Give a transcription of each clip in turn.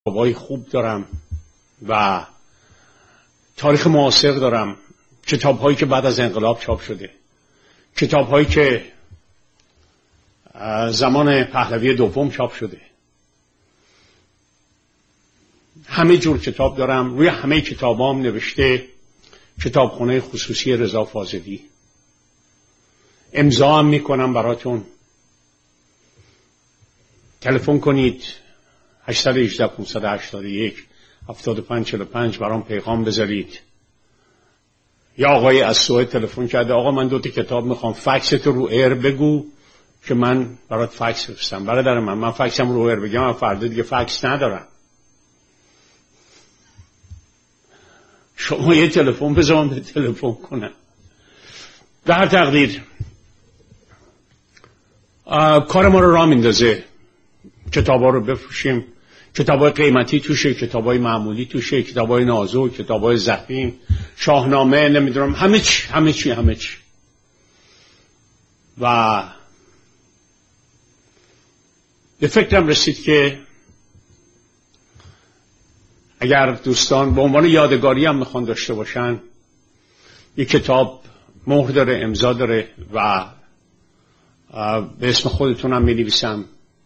کتابای خوب دارم و تاریخ معاصر دارم، کتاب‌هایی که بعد از انقلاب چاپ شده، کتاب‌هایی که زمان پهلوی دوم چاپ شده، همه جور کتاب دارم. روی همه کتابام نوشته کتابخانه خصوصی رضا فاضلی. امضا هم میکنم براتون. تلفن کنید 818 581 7545 برام پیغام بذارید. یا آقای از سوئد تلفن کرده آقا من 2 تا کتاب میخوام، فکست رو ایر بگو که من برات فکس بفرستم. برادر من فکسم رو ایر بگم من فردا دیگه فکس ندارم. شما یه تلفن بزنم به تلفن کنم. به هر تقدیر کار ما رو راه میندازه. کتابا رو بفروشیم، کتابای قیمتی توشه، کتابای معمولی توشه، کتابای نازک، کتابای ضخیم، شاهنامه، نمیدونم همه چی. و به فکرم رسید که اگر دوستان به عنوان یادگاری هم میخوان داشته باشن، یک کتاب مهر داره، امضا داره و به اسم خودتون هم می‌نویسم،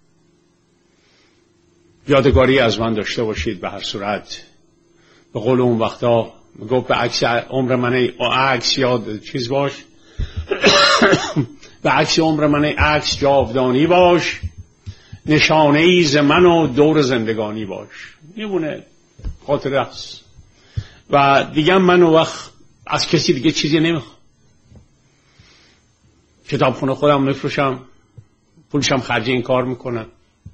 یادگاری از من داشته باشید. به هر صورت به قول اون وقتا گفت به عکس عمر من عکس یاد چیز باش به عکس عمر من عکس جاودانی باش، نشانه ای ز من و دور زندگانی باش. میمونه خاطره است و دیگه من اون وقت از کسی دیگه چیزی نمیخوام. کتابخونه خودم میفروشم، پولشم خرج این کار میکنم.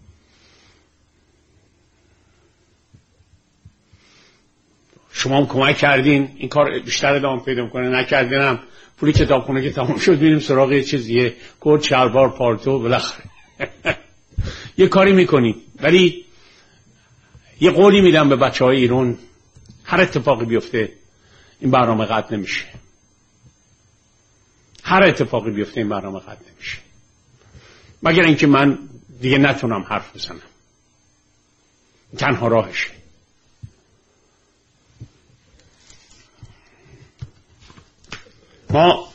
شما هم کمک کردین این کار بیشتر ادامه پیدا کنه، نکردینم پولی کتابخونه که تمام شد میریم سراغ یه چیزیه، کت، شلوار، پالتو، بالاخره یه کاری میکنیم. ولی یه قولی میدم به بچهای ایران، هر اتفاقی بیفته این برنامه قطع نمیشه. هر اتفاقی بیفته این برنامه قطع نمیشه، مگر اینکه من دیگه نتونم حرف بزنم. تنها راهشه. ما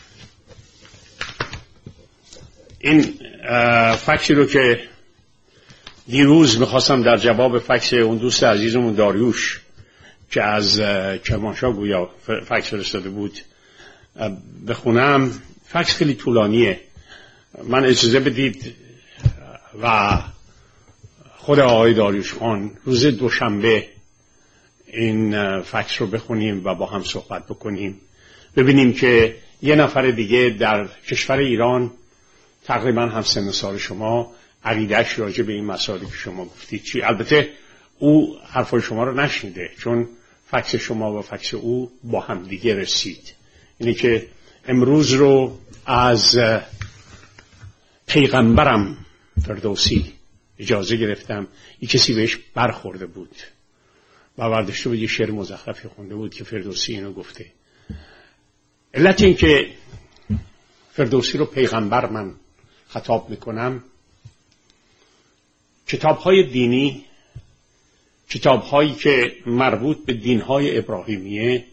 این فکسی رو که دیروز میخواستم در جواب فکس اون دوست عزیزمون داریوش که از کرمانشاه گویا فکس فرستاده بود بخونم، فکس خیلی طولانیه. من اجازه بدید و خود آقای داریوش خان روز دوشنبه این فکس رو بخونیم و با هم صحبت بکنیم، ببینیم که یه نفر دیگه در کشور ایران تقریبا هم سن و سال شما عقیده‌اش راجع به این مسائلی که شما گفتید چی. البته او حرفای شما رو نشنیده، چون فکس شما و فکس او با هم دیگه رسید. اینه که امروز رو از پیغمبرم فردوسی اجازه گرفتم، یک کسی بهش برخورده بود و برداشته بود یه شعر مزخرفی خونده بود که فردوسی اینو گفته. علت این که فردوسی رو پیغمبر من خطاب میکنم، کتاب‌های دینی، کتاب‌هایی که مربوط به دین‌های ابراهیمیه،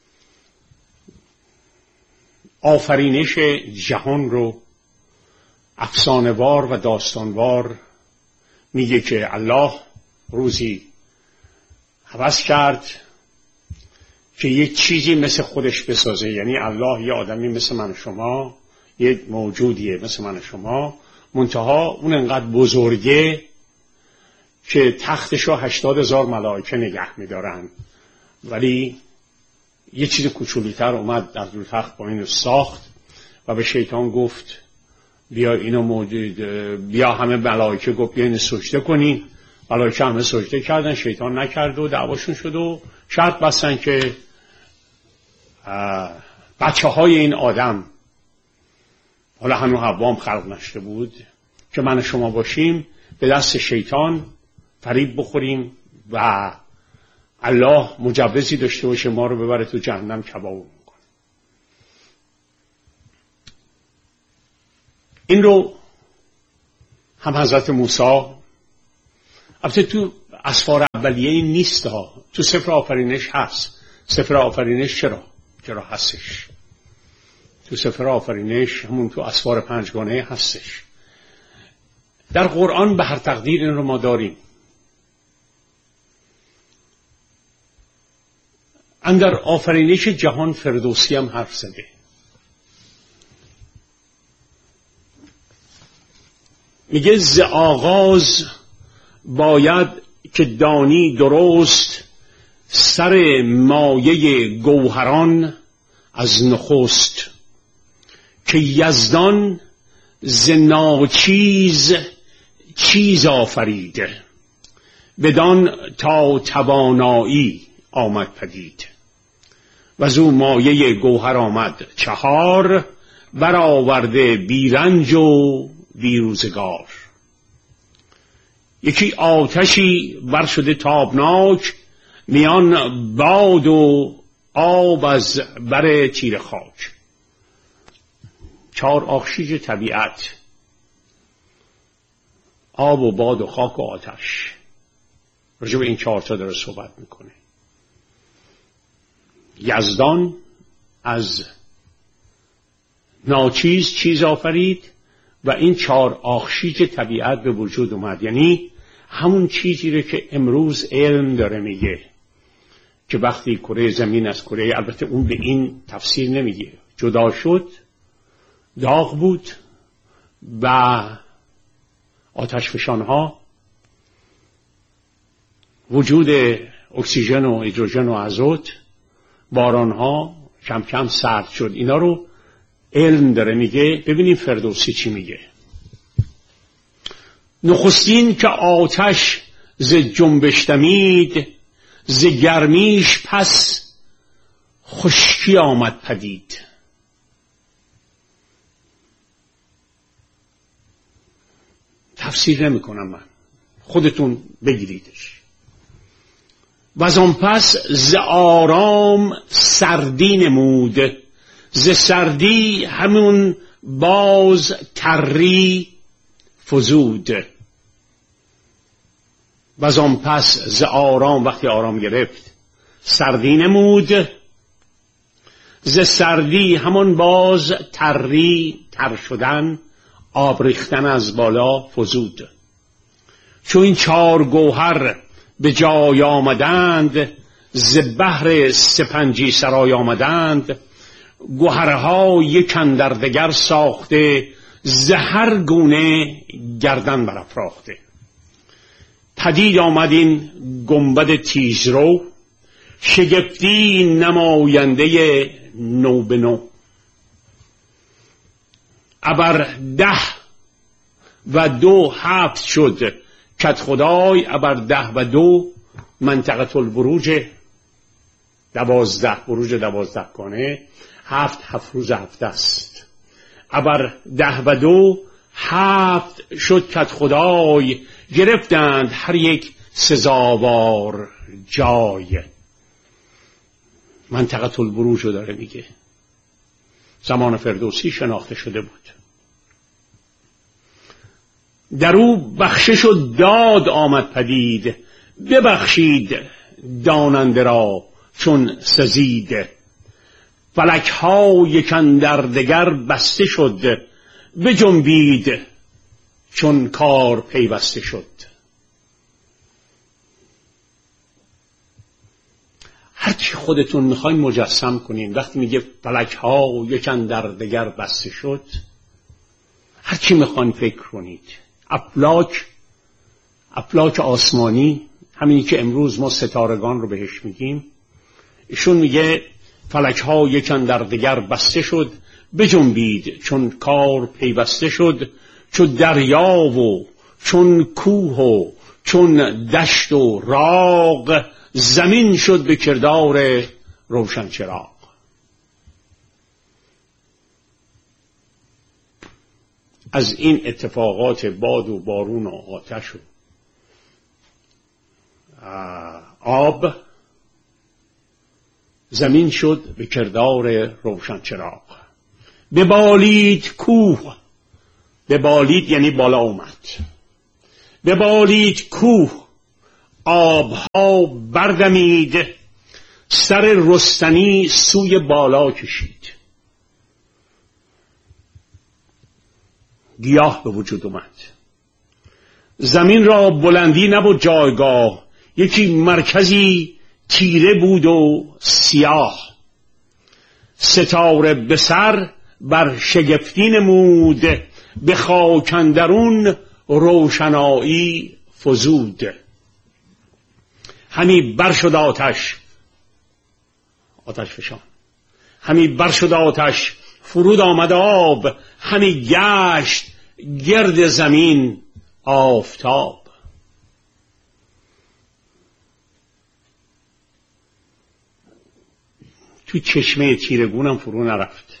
آفرینش جهان رو افسانه‌وار و داستانوار میگه که الله روزی هوس کرد که یک چیزی مثل خودش بسازه. یعنی الله یه آدمی مثل من و شما، یه موجودیه مثل من و شما، منتها اون انقدر بزرگه که تختشو 80,000 ملائکه نگه میدارن، ولی یه چیز کوچولی‌تر اومد از روی تخت با اینو ساخت و به شیطان گفت بیا اینو بیا همه ملائکه گفت بیا اینو سجده کنین. ملائکه همه سجده کردن، شیطان نکرد و دعواشون شد و شرط بستن که بچه های این آدم، حالا هنو حوا هم خلق نشده بود، که من شما باشیم به دست شیطان فریب بخوریم و الله مجوزی داشته باشه ما رو ببره تو جهنم کباب میکنه. این رو هم حضرت موسی، البته تو اسفار اولیه این نیست ها، تو سفر آفرینش هست. سفر آفرینش چرا هستش؟ تو سفر آفرینش همون تو اسفار پنجگانه هستش. در قرآن به هر تقدیر این رو ما داریم. اندر آفرینش جهان فردوسی هم حرف زده. میگه ز آغاز باید که دانی درست، سر مایه گوهران از نخست. که یزدان ز ناچیز چیز آفرید، بدان تا توانایی آمد پدید. و زو مایه گوهر آمد چهار، برآورده بیرنج و بیروزگار. یکی آتشی بر شده تابناک، میان باد و آب از بر تیر خاک. چهار آخشیج طبیعت، آب و باد و خاک و آتش. راجع به این چهار تا داره صحبت میکنه. یزدان از ناچیز چیز آفرید و این چهار آخشیج طبیعت به وجود اومد. یعنی همون چیزی رو که امروز علم داره میگه که وقتی کره زمین از کره، البته اون به این تفسیر نمیگه، جدا شد، داغ بود و آتش فشانها، وجود اکسیژن و هیدروژن و آزوت، بارانها کم کم سرد شد. اینا رو علم داره میگه. ببینیم فردوسی چی میگه. نخستین که آتش ز جنبش دمید، ز گرمیش پس خشکی آمد پدید. تفسیر نمی کنم من، خودتون بگیریدش. و از آن پس ز آرام سردی نمود، ز سردی همون باز تری فزود. و از آن پس ز آرام، وقتی آرام گرفت، سردی نمود، ز سردی همون باز تری تر شدن، آب ریختن از بالا فزود. چون این چهار گوهر به جای آمدند، ز بحر سپنجی سرای آمدند. گوهرها یک اندر دگر ساخته، ز هر گونه گردن برافراخته. پدید آمد این گنبد تیزرو، شگفتی نماینده نو به نو. ابر 10 و 2 7 شد کدخدای، ابر 10 و 2 منطقه البروج 12 بروج 12 گانه، 7 روز هفته است. ابر 10 و 2 7 شد کدخدای، گرفتند هر یک سزاوار جای. منطقه البروج رو داره میگه. زمان فردوسی شناخته شده بود. در او بخشش و داد آمد پدید، ببخشید داننده را چون سزید. فلک ها یک اندر دگر بسته شد، بجنبید چون کار پیوسته شد. هرچی خودتون میخواین مجسم کنین. وقتی میگه فلک ها یک اندر دگر بسته شد، هرچی میخواین فکر کنید. افلاک آسمانی، همینی که امروز ما ستارگان رو بهش میگیم، ایشون میگه فلک ها یک اندر دگر بسته شد، بجنبید چون کار پیوسته شد. چون دریا و چون کوه و چون دشت و راغ، زمین شد به کردار روشن چراغ. از این اتفاقات باد و بارون و آتش و آب، زمین شد به کردار روشن چراغ. ببالید کوه، ببالید یعنی بالا اومد. ببالید کوه آبها بردمید، سر رستنی سوی بالا کشید. گیاه به وجود اومد. زمین را بلندی نبود جایگاه، یکی مرکزی تیره بود و سیاه. ستاره به سر بر شگفتی نمود، به خاک اندرون روشنایی فزود. همی بر شد آتش فشان، همی بر شد آتش، فرود آمد آب، همی گشت گرد زمین آفتاب. تو چشمه تیرگونم فرو نرفت.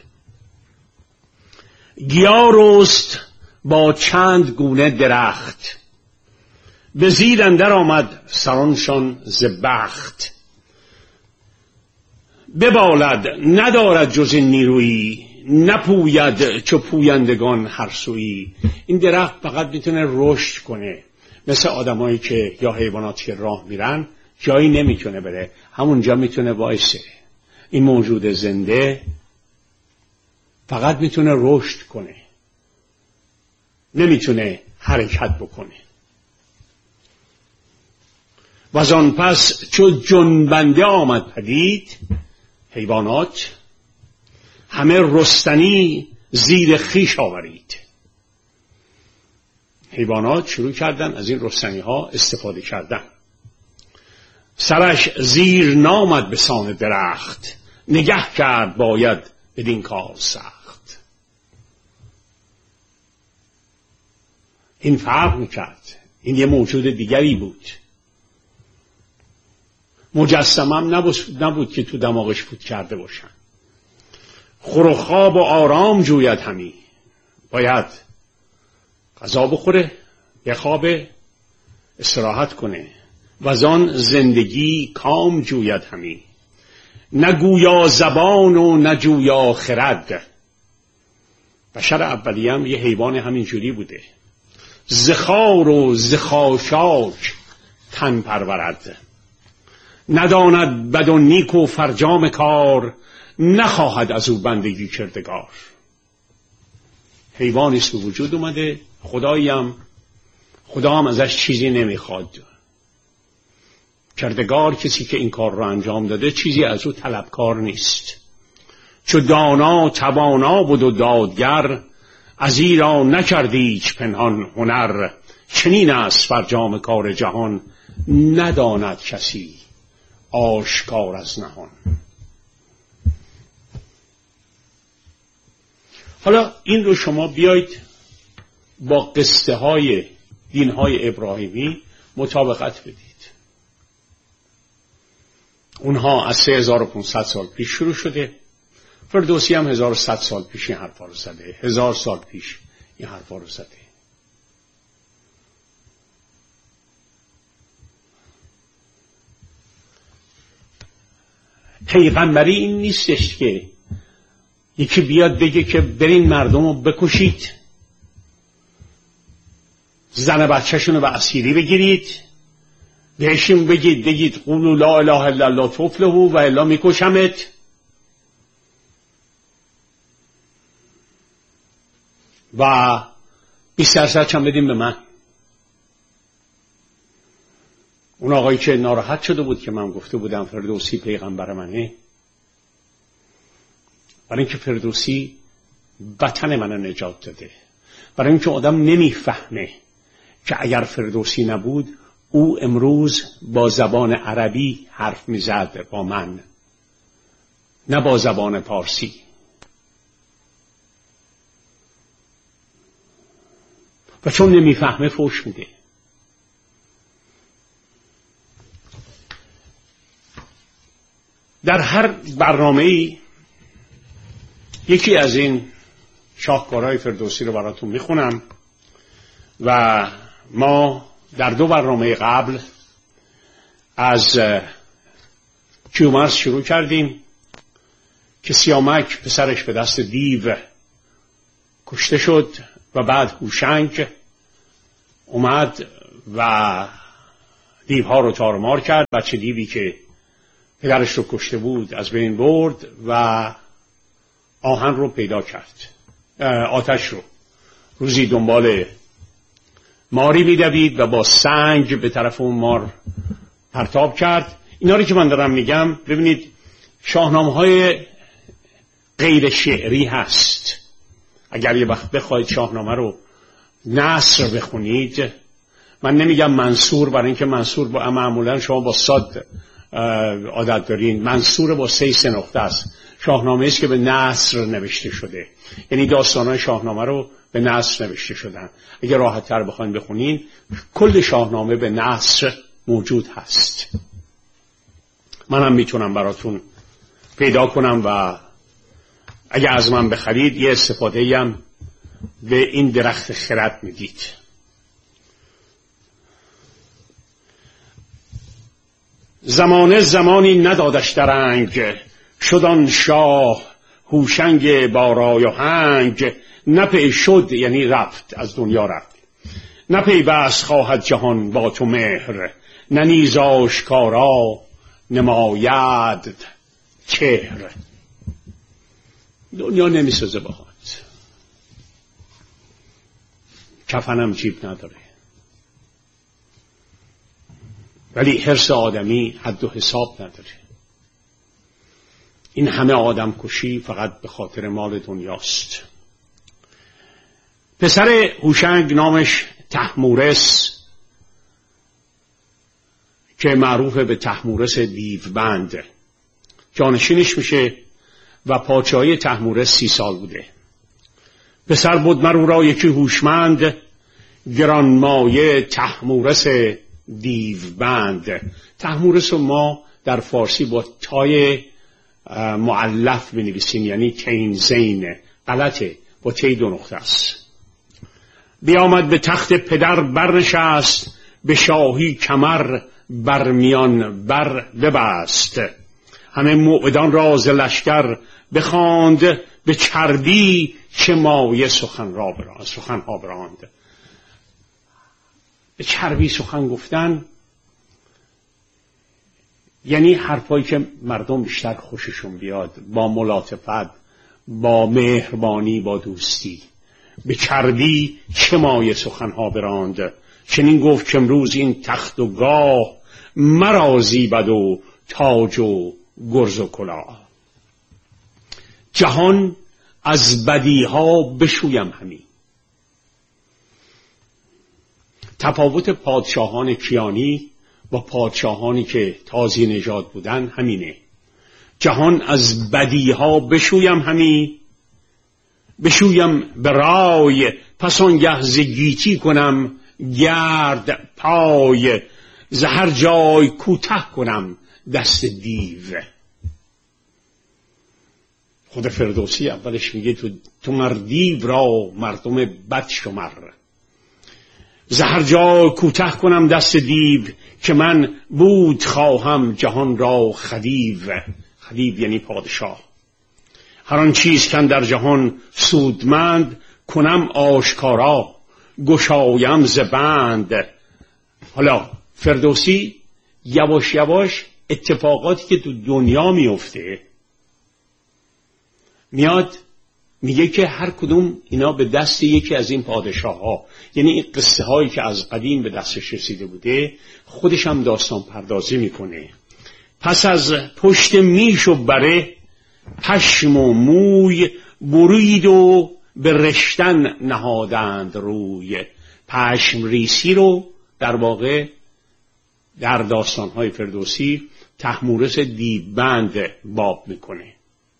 گیا رست با چند گونه درخت، به زیر اندر آمد سرانشان ز بخت. ببالد ندارد جز این نیرویی، نپوید چو پویندگان هر سویی. این درخت فقط میتونه رشد کنه، مثل آدمایی که یا حیواناتی که راه میرن جایی نمیتونه بره، همونجا میتونه وایسه. این موجود زنده فقط میتونه رشد کنه، نمیتونه حرکت بکنه. و از آن پس چو جنبنده آمد پدید، حیوانات همه رستنی زیر خویش آورید. حیوانات شروع کردن از این رستنی ها استفاده کردن. سرش زیر نامد به سان درخت، نگه کرد باید بدین کار سخت. این فرق میکرد، این یه موجود دیگری بود. مجسمم نبود که تو دماغش فوت کرده باشن. خور و خواب و آرام جوید همی، باید غذا بخوره، بخوابه، استراحت کنه، و آن زندگی کام جوید همی. نگویا زبان و نجویا خرد. بشر اولیه‌ام یه حیوان همین جوری بوده. زخار و زخاشاک تن پرورد، نداند بد و نیک و فرجام کار، نخواهد از او بندگی کردگار. حیوانیست به وجود اومده، خدا هم ازش چیزی نمیخواد. کردگار، کسی که این کار رو انجام داده، چیزی از او طلبکار نیست. چو دانا توانا بود و دادگر، از ایرا نکردی هیچ پنهان هنر. چنین است فرجام کار جهان، نداند کسی آشکار از نهان. حالا این رو شما بیایید با قصه های دین های ابراهیمی مطابقت بدید. اونها از 3500 سال پیش شروع شده. فردوسی هم 1100 سال پیش این حرفا رو زده، 1000 سال پیش این حرفا رو زده. پیغمبری این نیستش که یکی بیاد بگه که برین مردم رو بکشید، زن بچه‌شون رو به اسیری بگیرید، بهشون بگید قولوا لا اله الا الله تفلحوا و الا میکشمت. و 20% هم بدیم به من. اون آقایی که ناراحت شده بود که من گفته بودم فردوسی پیغمبر منه، برای اینکه فردوسی وطن منو نجات داده، برای اینکه آدم نمیفهمه که اگر فردوسی نبود او امروز با زبان عربی حرف میزد با من، نه با زبان پارسی. و چون نمیفهمه فوش میده. در هر برنامه‌ای یکی از این شاهکارهای فردوسی رو براتون میخونم و ما در 2 برنامه قبل از کیومرث شروع کردیم که سیامک پسرش به دست دیو کشته شد و بعد هوشنگ اومد و دیوها رو تارمار کرد. بچه دیوی که پدرش رو کشته بود از بین برد و آهن رو پیدا کرد، آتش رو. روزی دنبال ماری می‌دوید و با سنگ به طرف اون مار پرتاب کرد. اینا رو که من دارم میگم ببینید شاهنامه‌های غیر شعری هست. اگر یه وقت بخواید شاهنامه رو نثر بخونید، من نمیگم منثور، برای اینکه منثور با معمولا شما با صاد عادت دارین، منثور با 3 نقطه است. شاهنامه است که به نثر نوشته شده، یعنی داستان‌های شاهنامه رو به نثر نوشته شدن. اگر راحت تر بخواید بخونین، کل شاهنامه به نثر موجود هست. منم میتونم براتون پیدا کنم و اگر از من بخرید یه استفاده هم به این درخت خرد میدید. زمانه زمانی ندادش درنگ، شدان شاه هوشنگ با رای و هنگ. نپی شد یعنی رفت، از دنیا رفت. نپی بس خواهد جهان با تو مهر، ننیز آشکارا نماید چهر. دنیا نمیسازه باهات، کفنم جیب نداره، ولی حرص آدمی حد و حساب نداره. این همه آدم کشی فقط به خاطر مال دنیاست. پسر هوشنگ نامش طهمورث که معروف به طهمورث دیوبند، جانشینش میشه و پادشاهی طهمورث 30 سال بوده. پسر بود مرو را یکی هوشمند، گرانمایه طهمورث دیوبند. طهمورث رو ما در فارسی با تای مؤلف بنویسیم، یعنی تینزین. غلطه، با تی 2 نقطه است. بیامد به تخت پدر برنشست، به شاهی کمر برمیان بر ببست. همه موعدان را ز لشکر بخواند، به چربی چه مایه سخنها براند. به چربی سخن گفتن یعنی حرفایی که مردم بیشتر خوششون بیاد، با ملاطفت، با مهربانی، با دوستی. به چربی چه مایه سخنها براند. چنین گفت که امروز این تخت و گاه، مرا زیبد و تاج و گرز و کلاه. جهان از بدیها بشویم همی. تفاوت پادشاهان کیانی با پادشاهانی که تازی نژاد بودن همینه. جهان از بدیها بشویم همی، بشویم به رای، پس آنگه ز گیتی کنم گرد پای. ز هر جای کوته کنم دست دیو. خود فردوسی اولش میگه تو مردیو را مردم بد شمر. ز هر جای کوته کنم دست دیو، که من بود خواهم جهان را خدیو. خدیو یعنی پادشاه. هر آن چیز که در جهان سودمند، کنم آشکارا گشایم ز بند. حالا فردوسی یواش یواش اتفاقاتی که تو دنیا میفته میاد میگه که هر کدوم اینا به دست یکی از این پادشاه ها، یعنی این قصه هایی که از قدیم به دستش رسیده بوده خودش هم داستان پردازی میکنه. پس از پشت میش و بره پشم و موی، برید و به رشتن نهادند روی. پشم ریسی رو در واقع در داستان‌های فردوسی طهمورث دیوبند باب میکنه.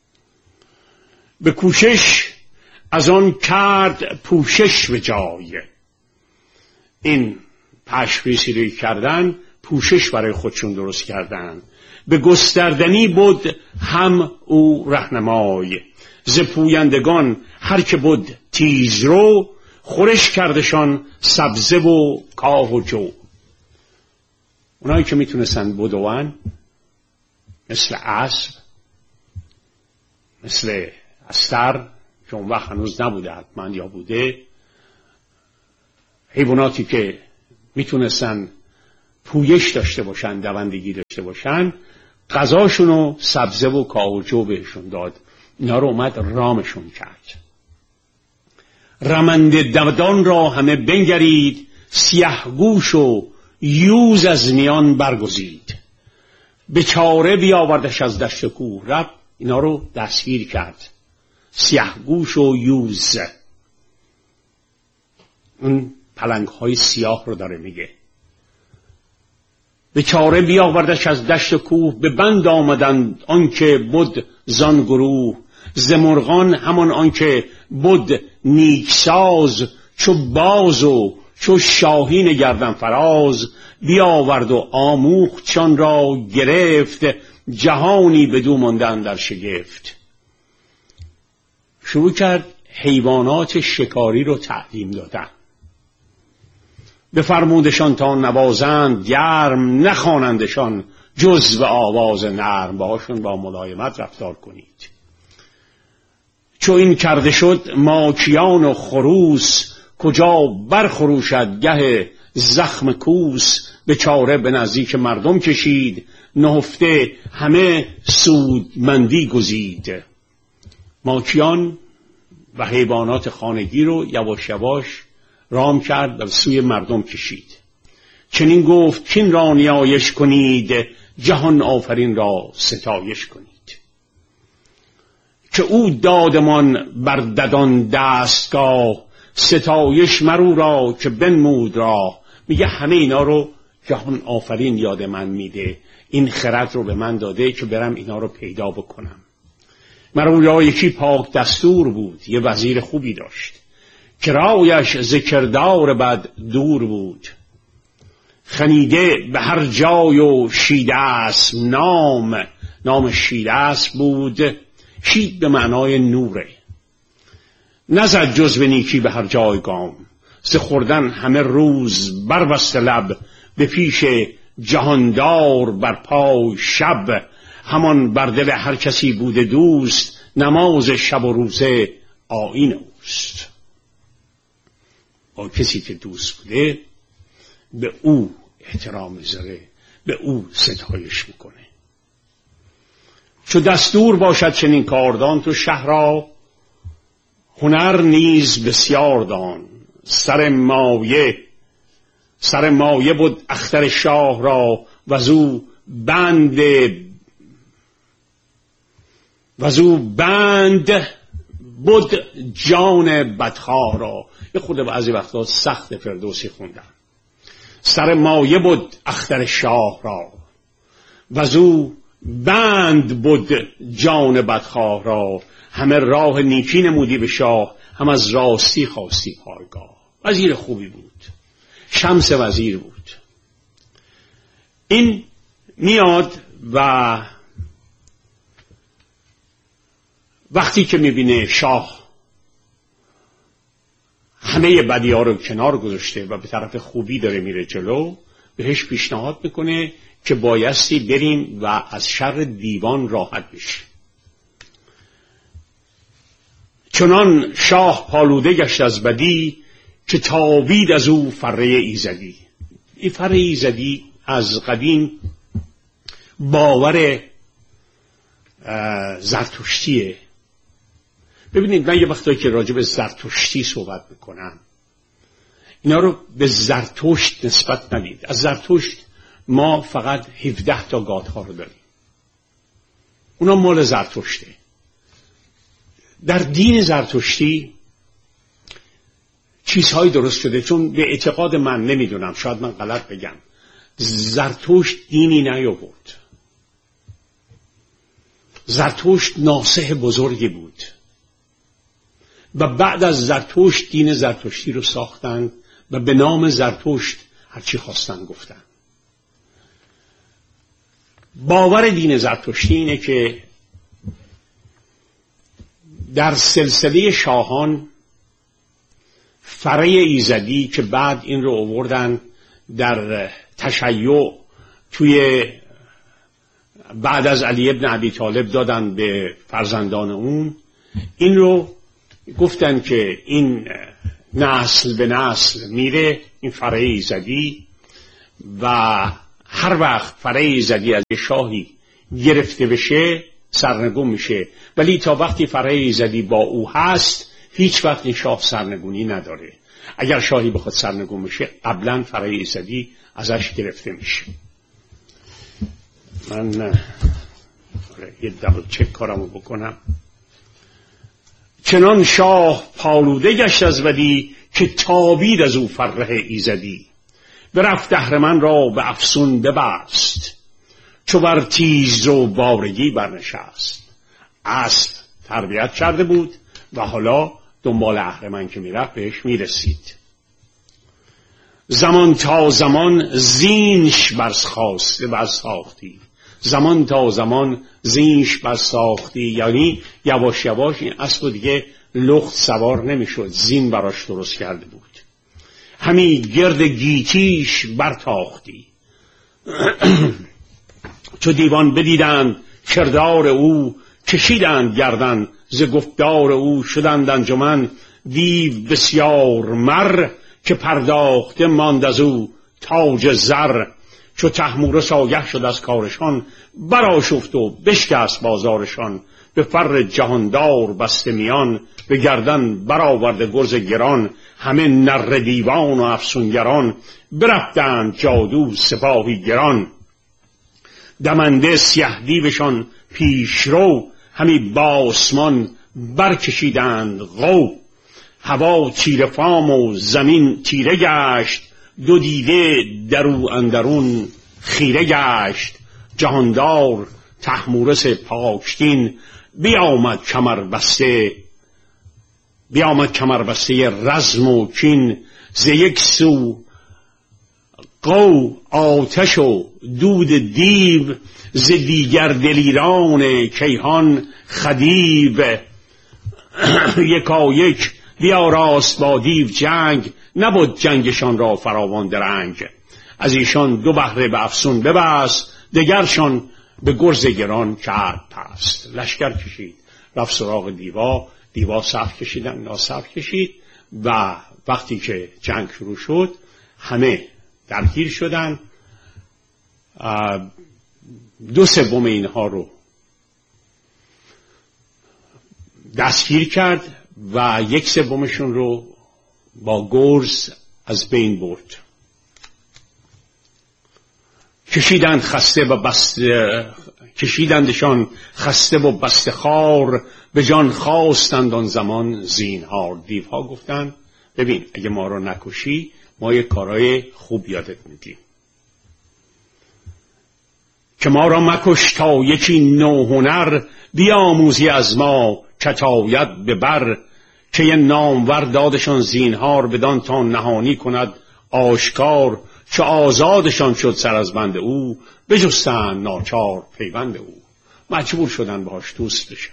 به کوشش از آن کرد پوشش به جای. این پشم ریسی رو کردن، پوشش برای خودشون درست کردن. به گستردنی بود هم او رهنمای. ز پویندگان هر که بود تیز رو، خورش کردشان سبزه و کاه و جو. اونایی که میتونستن بدوان، مثل اسب، مثل استر که اون وقت هنوز نبوده حتما یا بوده، حیواناتی که میتونستن پویش داشته باشن، دوندگی داشته باشن، غذاشونو سبزه و کاوچو بهشون داد. اینا رو اومد رامشون کرد. رمنده دودان را همه بنگرید، سیه گوش و یوز از میان برگزید. به چاره بیاوردش از دشت کوه، رفت اینا رو دستگیر کرد. سیه گوش و یوز، اون پلنگ های سیاه رو داره میگه. به چاره بیاوردش از دشت کوه، به بند آمدند آنکه بود زان گروه. ز مرغان همان آنکه بود نیکساز، چو باز و چو شاهین گردن فراز. بیاورد و آموختشان را گرفت، جهانی بدو ماندن در شگفت. شروع کرد حیوانات شکاری رو تعلیم دادن. بفرمودشان تا نوازند گرم، نخوانندشان جز به آواز نرم. باهاشون با ملایمت رفتار کنید. چو این کرده شد ماکیان و خروس، کجا برخروشد گه زخم کوس. به چاره به نزدیک مردم کشید، نهفته همه سودمندی گزید. ماکیان و حیوانات خانگی رو یواش یواش رام کرد و سوی مردم کشید. چنین گفت کین را نیایش کنید، جهان آفرین را ستایش کنید. که او دادمان بر ددان دستگاه، ستایش مرو را که بنمود را. میگه همه اینا رو جهان آفرین یاد من میده، این خرد رو به من داده که برم اینا رو پیدا بکنم. مرو را یکی پاک دستور بود، یه وزیر خوبی داشت، که رایش ز کردار بد دور بود. خنیده به هر جای و شیداسپ نام شیداسپ بود. شید به معنای نوره. نزد جز به نیکی به هر جای گام، ز خوردن همه روز بربسته لب. به پیش جهاندار بر پای شب، همان بر دل هر کسی بوده دوست. نماز شب و روزه آیین اوست. با کسی که دوست بوده به او احترام میذاره، به او ستایش میکنه. چو دستور باشد چنین کاردان، تو شهر را هنر نیز بسیار دان. سر مایه بود اختر شاه را، وزو بند بود جان بدخواه را. یه خود بعضی وقتا سخت فردوسی خوندن. سر مایه بود اختر شاه را، وزو بند بود جان بدخواه را. همه راه نیکی نمودی به شاه، هم از راستی خواستی پایگاه. وزیر خوبی بود، شمس وزیر بود. این میاد و وقتی که میبینه شاه همه بدی‌ها رو کنار گذاشته و به طرف خوبی داره میره جلو، بهش پیشنهاد میکنه که بایستی بریم و از شر دیوان راحت بشیم. چنان شاه پالوده گشت از بدی، که تابید از او فره ایزدی. این فره ایزدی از قدیم باور زرتشتیه. ببینید من یه وقتایی که راجع به زرتشتی صحبت میکنم، اینا رو به زرتشت نسبت ندید. از زرتشت ما فقط 17 تا گادها رو داریم، اونا مال زرتشته. در دین زرتشتی چیزهایی درست شده، چون به اعتقاد من، نمیدونم شاید من غلط بگم، زرتشت دینی نیاورد. زرتشت ناصح بزرگی بود و بعد از زرتشت دین زرتشتی رو ساختن و به نام زرتشت هرچی خواستن گفتن. باور دین زرتشتی اینه که در سلسله شاهان فره ایزدی که بعد این رو آوردن در تشیع توی بعد از علی ابن ابی طالب دادن به فرزندان اون، این رو گفتن که این نسل به نسل میره، این فره ایزدی، و هر وقت فره ایزدی از شاهی گرفته بشه سرنگون میشه، ولی تا وقتی فره ایزدی با او هست هیچ وقت این شاه سرنگونی نداره. اگر شاهی بخواد سرنگون بشه قبلا فره ایزدی ازش گرفته میشه. من یه دبل چک کارمو بکنم. چنان شاه پالوده گشت از بدی که تابید از او فره ایزدی. برفت اهرمن را به افسون ببست چو بر تیز رو بارگی برنشست. اسب تربیت کرده بود و حالا دنبال اهرمن که میرفت بهش میرسید. زمان تا زمان زینش برساختی. زمان تا زمان زینش برساختی، یعنی یواش یواش این اسب دیگه لخت سوار نمیشد، زین براش درست کرده بود. همی گرد گیتیش برتاختی. چو دیوان بدیدند کردار او، کشیدند گردن ز گفتار او. شدند انجمن دیو بسیار مر، که پرداخته ماند از او تاج زر. چو طهمورث آگه شد از کارشان، برآشفت و بشکست بازارشان. به فر جهاندار بسته میان، به گردن برآورده گرز گران. همه نره دیوان و افسونگران، برفتند جادو سپاهی گران. دمنده سیه دیوشان پیشرو، همی باسمان برکشیدند غو. هوا تیره فام و زمین تیره گشت، دو دیده درو اندرون خیره گشت. جهاندار طهمورث پاکدین، بیامد کمر بسته رزم و کین. ز یک سو قو آتش و دود دیو، ز دیگر دلیران کیهان خدیو. یکایک بیاراست با دیو جنگ، نبود جنگشان را فراوان درنگ. از ایشان دو بهره به افسون ببست، دگرشان به گرز گران کرد پست. لشکر کشید رفت سراغ دیوا صف کشیدن، ناصف کشید و وقتی که جنگ شروع شد همه درگیر شدن. 2/3 اینها رو دستگیر کرد و 1/3 رو با گرز از بین برد. کشیدندشان خسته و بسته خار، به جان خواستند آن زمان زینهار. دیوها گفتن ببین اگه ما رو نکشی ما یه کارهای خوب یادت میدیم، که ما را مکش تا یکی نوهنر، بیاموزی از ما کتاید به بر. که یه نامور دادشان زینهار، بدان تا نهانی کند آشکار. چه آزادشان شد سر از بند او، بجستند ناچار پیوند او. مجبور شدن باش دوست بشن.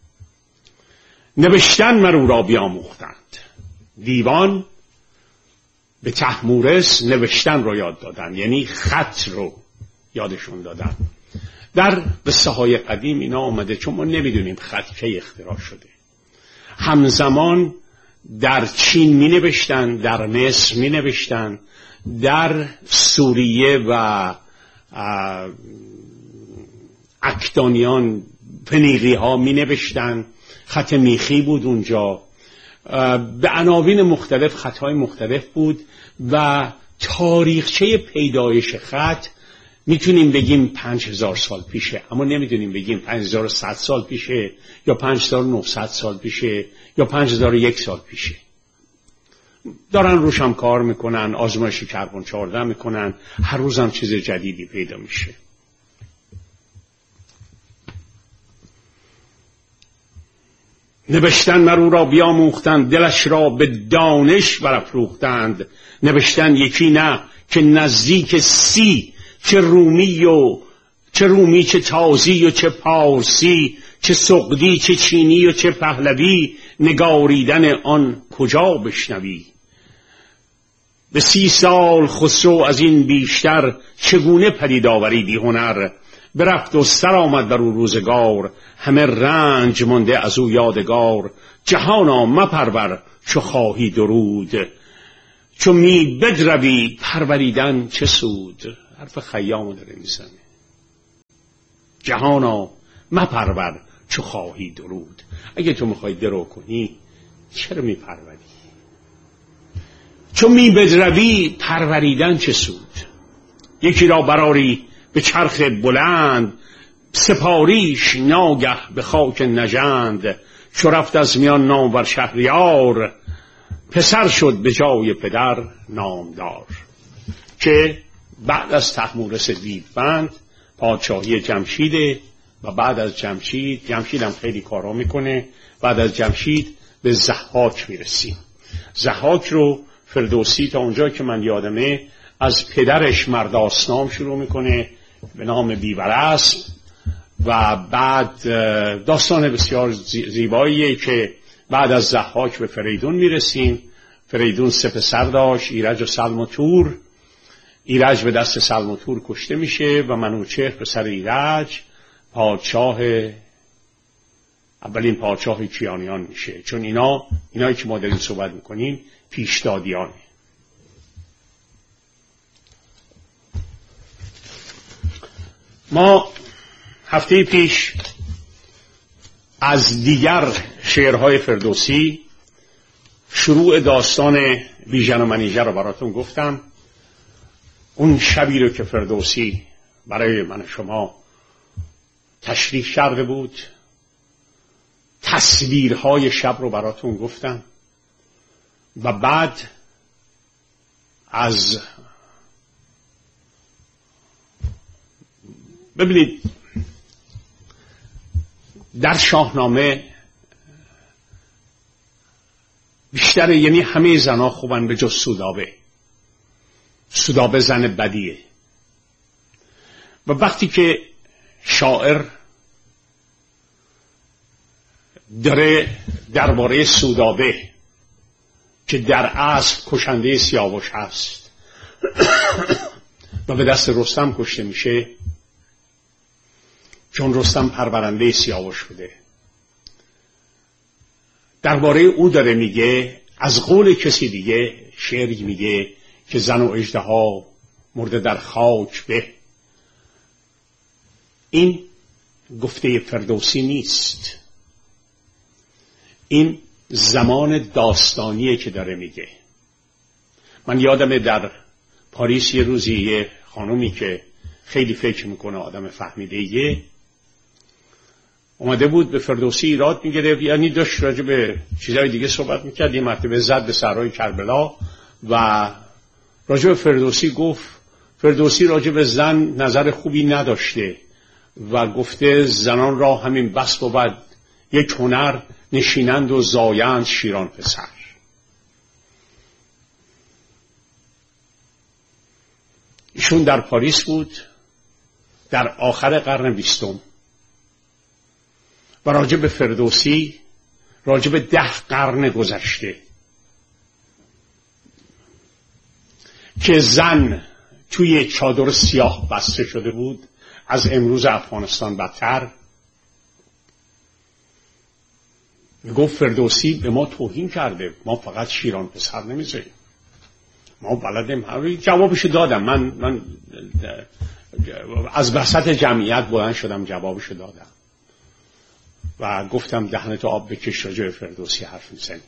نوشتن مرو را بیاموختند. دیوان به طهمورث نوشتن رو یاد دادن، یعنی خط رو یادشون دادن. در قصه های قدیم اینا آمده، چون ما نمیدونیم خط کی اختراع شده. همزمان در چین می نوشتن، در مصر می نوشتن، در سوریه و اکدانیان فنیقی ها می نوشتن. خط میخی بود اونجا، به عناوین مختلف خطهای مختلف بود و تاریخچه پیدایش خط میتونیم بگیم 5000 سال پیشه، اما نمیتونیم بگیم 5100 سال پیشه یا 5900 سال پیشه یا 5001 سال پیشه. دارن روش هم کار میکنن، آزمایش کربن 14 میکنن، هر روز هم چیز جدیدی پیدا میشه. نوشتن مرو را بیاموختند، دلش را به دانش برافروختند. نوشتن یکی نه که نزدیک 30، چه رومی چه تازی و چه پارسی، چه سقدی چه چینی و چه پهلوی، نگاریدن آن کجا بشنوی. به 30 سال خسرو از این بیشتر، چگونه پدید آوریدی هنر. برفت و سر آمد بر او روزگار، همه رنج مانده از او یادگار. جهانا مپرور چو خواهی درود، چون می بدروی پروریدن چه سود. حرف خیامو داره میزنه. جهانا مپرور چو خواهی درود. اگه تو میخوای درو کنی چرا میپروری؟ چون می بدروی پروریدن چه سود. یکی را براری به چرخ بلند، سپاریش ناگه به خاک نژند. چو رفت از میان نامور شهریار، پسر شد به جای پدر نامدار. که بعد از طهمورث دیوبند پادشاهی جمشیده و بعد از جمشید هم خیلی کارا میکنه. بعد از جمشید به ضحاک میرسیم. ضحاک رو فردوسی تا اونجایی که من یادمه از پدرش مرداسنام شروع میکنه به نام بیورسم و بعد داستان بسیار زیباییه که بعد از ضحاک به فریدون میرسیم. فریدون 3 پسر داشت، ایرج و سلم و تور. ایرج به دست سلم و تور کشته میشه و منوچهر پسر ایرج اولین پادشاه کیانیان میشه. چون اینایی که ما داریم صحبت میکنیم پیشدادیانه. ما هفته پیش از دیگر شعرهای فردوسی شروع داستان بیژن و منیژه رو براتون گفتم. اون شبی رو که فردوسی برای من شما تشریح کرده بود، تصویرهای شب رو براتون گفتم و بعد ببینید در شاهنامه بیشتر، یعنی همه زنها خوبن به جز سودابه زن بدیه. و وقتی که شاعر داره درباره سودابه که در اصل کشنده سیاوش هست و به دست رستم کشته میشه چون رستم پرورنده سیاوش بوده، درباره او داره میگه. از قول کسی دیگه شعری میگه که زن و اژدها مرده در خاک به. این گفته فردوسی نیست، این زمان داستانیه که داره میگه. من یادمه در پاریس یه روزی یه خانومی که خیلی فکر میکنه آدم فهمیده‌ایه اومده بود به فردوسی ایراد میگرفت، یعنی داشت راجع به چیزهای دیگه صحبت میکرد. یه مرتبه زد به صحرای کربلا و راجع به فردوسی گفت فردوسی راجع به زن نظر خوبی نداشته و گفته زنان را همین بس بود یک هنر، نشینند و زایند شیران پسر. ایشون در پاریس بود در آخر قرن 20 و راجع به فردوسی راجع به 10 قرن گذشته که زن توی چادر سیاه بسته شده بود، از امروز افغانستان بدتر. گفت فردوسی به ما توهین کرده، ما فقط شیران پسر نمیذاریم، ما بلدیم. جوابشو دادم. من از وسط جمعیت بلند شدم جوابشو دادم و گفتم دهنتو آب بکش راجع به فردوسی حرف میزنی.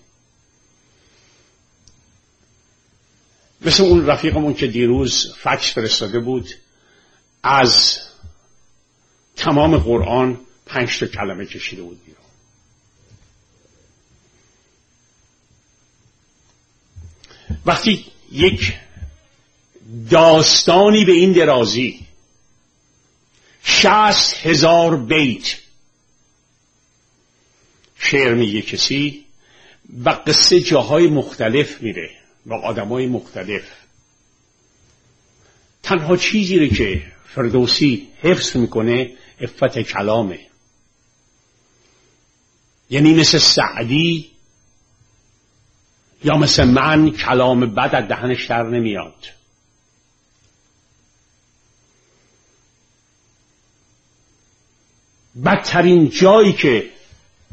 مثل اون رفیقمون که دیروز فکس فرستاده بود، از تمام قرآن 5 تا کلمه کشیده بود بیرون. وقتی یک داستانی به این درازی 60,000 بیت شعر میگه کسی و قصه جاهای مختلف میره و آدمای مختلف، تنها چیزی رو که فردوسی حفظ میکنه عفت کلامه. یعنی مثل سعدی یا مثل من کلام بد از دهنش در نمیاد. بدترین جایی که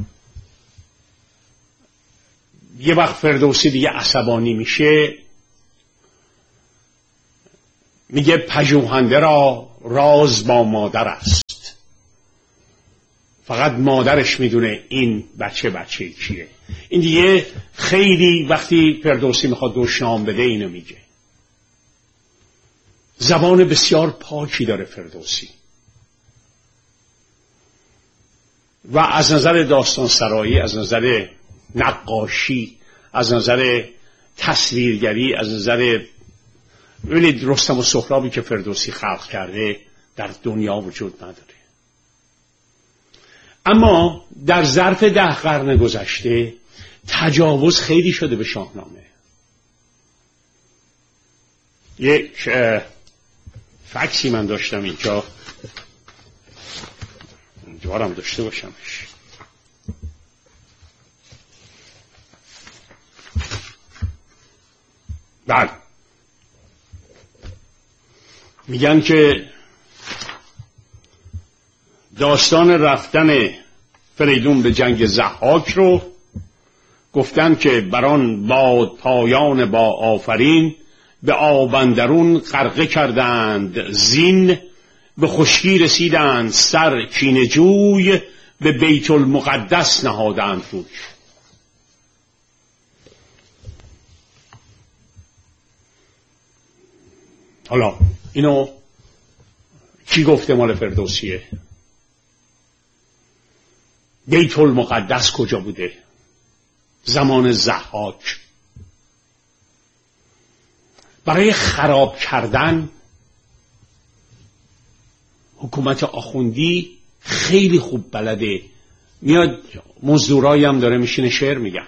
یه وقت فردوسی دیگه عصبانی میشه میگه پژوهنده را راز با مادر است، فقط مادرش میدونه این بچه کیه. این دیگه خیلی وقتی فردوسی میخواد دشنام بده اینو میگه. زبان بسیار پاکی داره فردوسی و از نظر داستان سرایی، از نظر نقاشی، از نظر تصویرگری، از نظر ببینید رستم و سهرابی که فردوسی خلق کرده در دنیا وجود نداره. اما در ظرف 10 قرن گذشته تجاوز خیلی شده به شاهنامه. یک فکسی من داشتم اینجا، امیدوارم داشته باشمش. بله، میگن که داستان رفتن فریدون به جنگ ضحاک رو گفتن که بران باد پایان با آفرین، به آبندرون غرقه کردند زین، به خشکی رسیدند سر کینه جوی، به بیت المقدس نهادند روی. حالا اینو کی گفته مال فردوسیه؟ بیت المقدس کجا بوده؟ زمان ضحاک. برای خراب کردن حکومت آخوندی خیلی خوب بلده، میاد مزدورایی هم داره میشینه شعر میگن.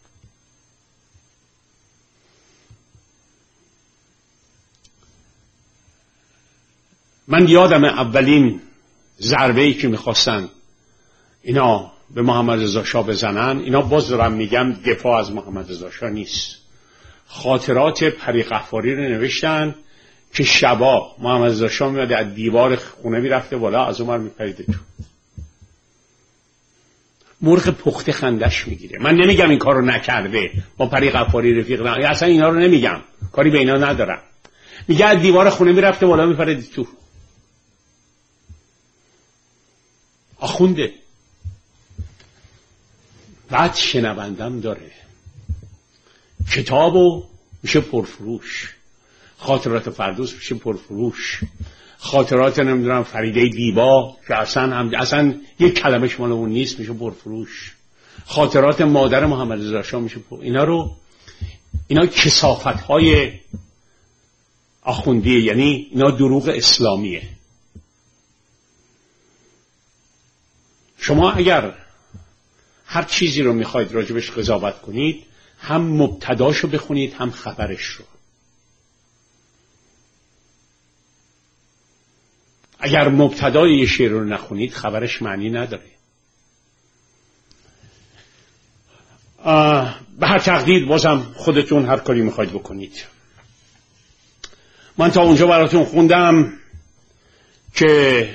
من یادم اولین ضربه‌ای که میخواستن اینا به محمد رضا شاه بزنن، اینا باز دارم میگم دفاع از محمد رضا شاه نیست، خاطرات پری قفاری رو نوشتن که شبا محمد رضا شاه میاد از دیوار خونه میرفته بالا، از اونور میپریده تو، مرغ پخته خندش میگیره. من نمیگم این کارو نکرده، با پری قفاری رفیق نه، اصلا اینا رو نمیگم، کاری به اینا ندارم. میگه از دیوار خونه میرفته بالا میپریده تو. آخونده. بعد شنوندم داره، کتابو میشه پرفروش، خاطرات فردوس میشه پرفروش، خاطرات نمیدونم فریده دیبا که اصلا یک کلمه مال اون نیست میشه پرفروش، خاطرات مادر محمد رضا شاه میشه اینا کثافت‌های آخوندیه، یعنی اینا دروغ اسلامیه. شما اگر هر چیزی رو میخواید راجبش قضاوت کنید، هم مبتداشو بخونید هم خبرش رو. اگر مبتدای یه شعر رو نخونید خبرش معنی نداره. به هر تقدیر بازم خودتون هر کاری میخواید بکنید. من تا اونجا براتون خوندم که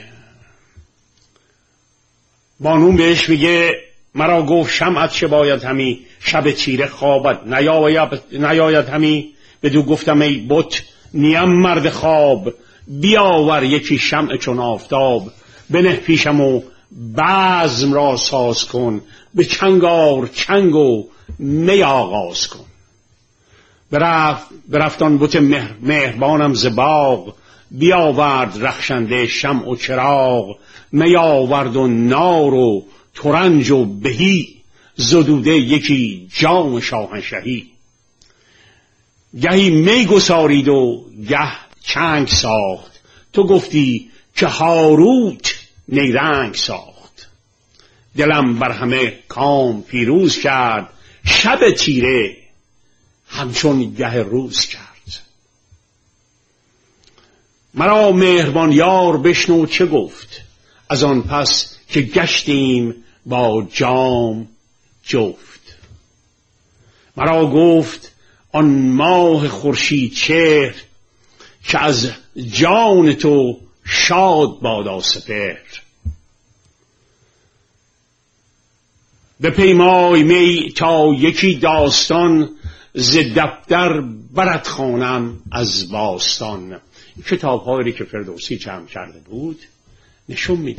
بانون بهش میگه مرا گفت شمعت چه باید همی، شب تیره خوابت نیاید همی. بدو گفتم ای بت نیم مرد خواب، بیاور یکی شمع چون آفتاب. بنه پیشم و بزم را ساز کن، به چنگار چنگ و می آغاز کن. برفتان بت مهربانم ز باغ، بیاورد رخشنده شمع و چراغ. می آورد و نار و ترنج و بهی، زدوده یکی جام شاهنشهی. گهی می گسارید و گه چنگ ساخت، تو گفتی که هاروت نیرنگ ساخت. دلم بر همه کام پیروز کرد، شب تیره همچون گه روز کرد. مرا مهربان یار بشنو چه گفت، از آن پس که گشتیم با جام جفت. مرا گفت آن ماه خورشید چهر، که از جان تو شاد بادا سپهر. به پیمای می تا یکی داستان، ز دفتر برات خوانم از باستان. کتاب‌هایی که فردوسی جمع کرده بود نشون میده